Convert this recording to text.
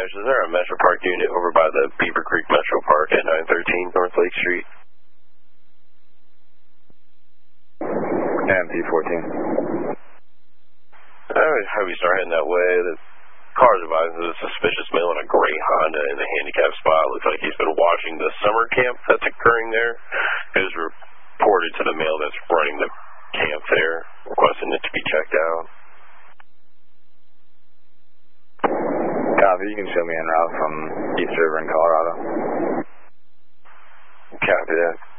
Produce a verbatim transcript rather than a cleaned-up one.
Dispatch, is there a Metro Park unit over by the Beaver Creek Metro Park at nine thirteen North Lake Street? M P fourteen. I would have you start heading that way. The car's advising there's a suspicious male in a gray Honda in the handicap spot. Looks like he's been watching the summer camp that's occurring there. It was reported to the male that's running the camp there, requesting it to be checked out. Copy, you can show me en route from East River in Colorado. Copy that.